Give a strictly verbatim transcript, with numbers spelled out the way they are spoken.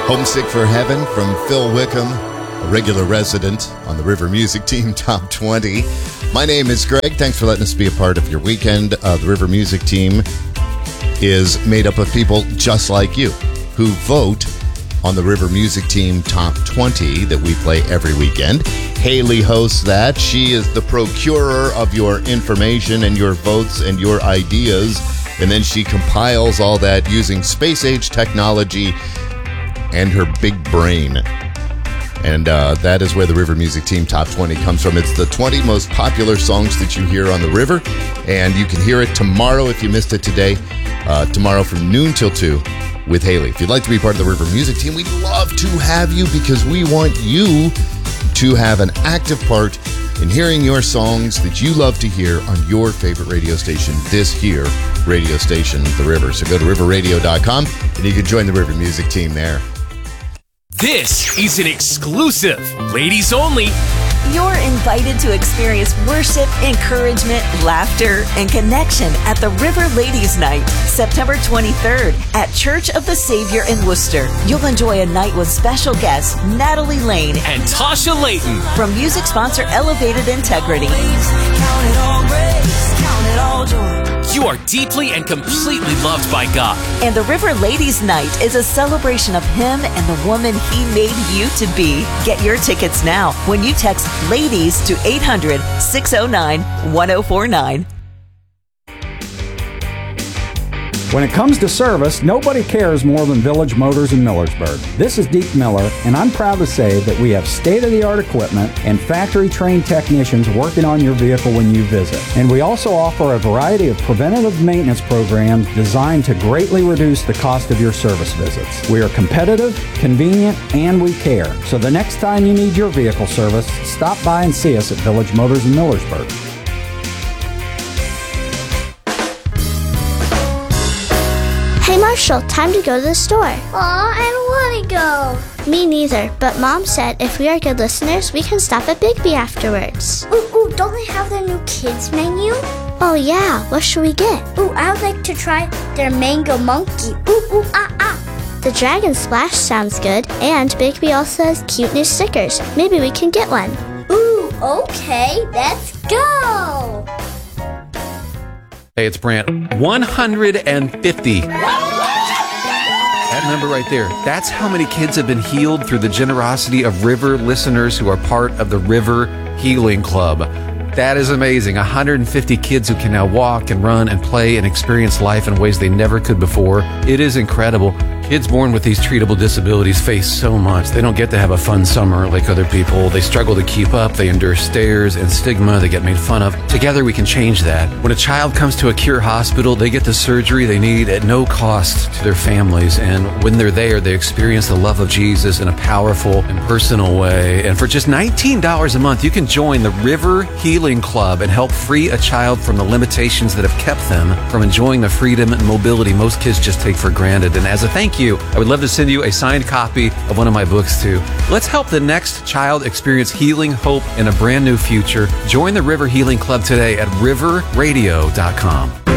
Homesick for Heaven from Phil Wickham, a regular resident on the River Music Team Top twenty. My name is Greg. Thanks for letting us be a part of your weekend. Uh, the River Music Team is made up of people just like you who vote on the River Music Team Top twenty that we play every weekend. Haley hosts that. She is the procurer of your information and your votes and your ideas, and then she compiles all that using space-age technology and her big brain. And uh, that is where the River Music Team Top twenty comes from. It's the twenty most popular songs that you hear on the river, and you can hear it tomorrow if you missed it today. Uh, tomorrow from noon till two with Haley. If you'd like to be part of the River Music Team, we'd love to have you because we want you to have an active part in hearing your songs that you love to hear on your favorite radio station, this here radio station, The River. So go to river radio dot com and you can join the River Music Team there. This is an exclusive, ladies only. You're invited to experience worship, encouragement, laughter, and connection at the River Ladies Night, September twenty-third at Church of the Savior in Worcester. You'll enjoy a night with special guests Natalie Lane and Tasha Layton from music sponsor Elevated Integrity. You are deeply and completely loved by God. And the River Ladies Night is a celebration of Him and the woman He made you to be. Get your tickets now when you text LADIES to eight hundred, six oh nine, one oh four nine. When it comes to service, nobody cares more than Village Motors in Millersburg. This is Deke Miller, and I'm proud to say that we have state-of-the-art equipment and factory-trained technicians working on your vehicle when you visit. And we also offer a variety of preventative maintenance programs designed to greatly reduce the cost of your service visits. We are competitive, convenient, and we care. So the next time you need your vehicle service, stop by and see us at Village Motors in Millersburg. Hey Marshall, time to go to the store. Aw, I don't want to go. Me neither, but Mom said if we are good listeners, we can stop at Bigby afterwards. Ooh, ooh, don't they have their new kids menu? Oh yeah, what should we get? Ooh, I would like to try their mango monkey. Ooh, ooh, ah, ah. The Dragon Splash sounds good, and Bigby also has cute new stickers. Maybe we can get one. Ooh, okay, let's go. Hey, it's Brant. one hundred fifty. That number right there, that's how many kids have been healed through the generosity of River listeners who are part of the River Healing Club. That is amazing. one hundred fifty kids who can now walk and run and play and experience life in ways they never could before. It is incredible. Kids born with these treatable disabilities face so much. They don't get to have a fun summer like other people. They struggle to keep up. They endure stares and stigma. They get made fun of. Together we can change that. When a child comes to a Cure hospital, they get the surgery they need at no cost to their families. And when they're there, they experience the love of Jesus in a powerful and personal way. And for just nineteen dollars a month, you can join the River Healing Club and help free a child from the limitations that have kept them from enjoying the freedom and mobility most kids just take for granted. And as a thank you, I would love to send you a signed copy of one of my books too. Let's help the next child experience healing, hope, and a brand new future. Join the River Healing Club today at river radio dot com.